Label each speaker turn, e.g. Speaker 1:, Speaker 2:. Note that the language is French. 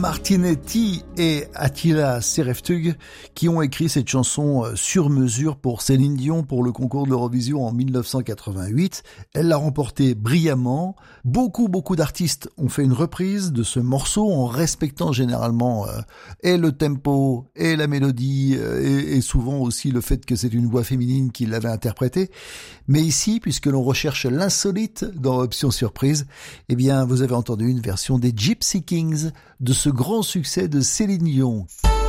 Speaker 1: Martinetti et Attila Sereftug qui ont écrit cette chanson sur mesure pour Céline Dion pour le concours de l'Eurovision en 1988. Elle l'a remporté brillamment. Beaucoup d'artistes ont fait une reprise de ce morceau en respectant généralement et le tempo et la mélodie et souvent aussi le fait que c'est une voix féminine qui l'avait interprété. Mais ici, puisque l'on recherche l'insolite dans Option Surprise, eh bien vous avez entendu une version des Gypsy Kings de ce grand succès de Céline Dion.